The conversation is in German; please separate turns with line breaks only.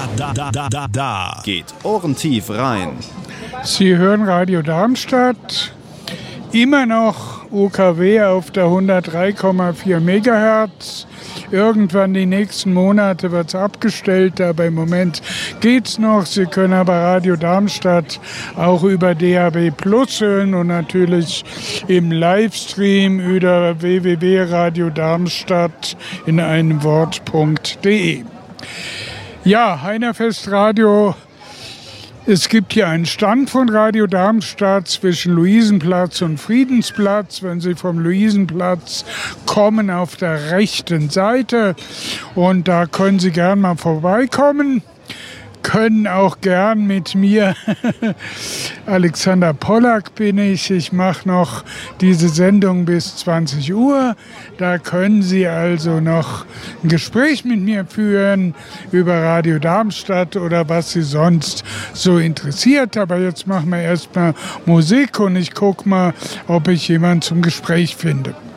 Da geht ohrentief rein.
Sie hören Radio Darmstadt, immer noch UKW auf der 103,4 Megahertz. Irgendwann die nächsten Monate wird es abgestellt, aber im Moment geht's noch. Sie können aber Radio Darmstadt auch über DAB Plus hören und natürlich im Livestream über www.radiodarmstadt in einem Wort.de. Ja, Heinerfest Radio. Es gibt hier einen Stand von Radio Darmstadt zwischen Luisenplatz und Friedensplatz. Wenn Sie vom Luisenplatz kommen, auf der rechten Seite. Und da können Sie gern mal vorbeikommen. Können auch gern mit mir, Alexander Pollack bin ich. Ich mache noch diese Sendung bis 20 Uhr. Da können Sie also noch ein Gespräch mit mir führen über Radio Darmstadt oder was Sie sonst so interessiert. Aber jetzt machen wir erstmal Musik und ich gucke mal, ob ich jemanden zum Gespräch finde.